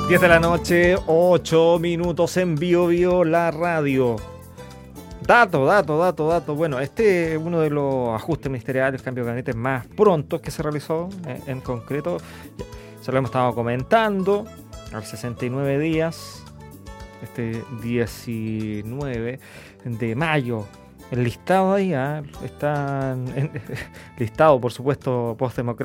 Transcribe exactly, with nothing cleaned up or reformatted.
diez de la noche, ocho minutos en Bio Bio, la radio. Dato, dato, dato, dato. Bueno, este es uno de los ajustes ministeriales, cambio de gabinete más prontos que se realizó eh, en concreto. Se lo hemos estado comentando. A sesenta y nueve días, este diecinueve de mayo. El listado ahí ¿eh? está en, listado, por supuesto, postdemocrático.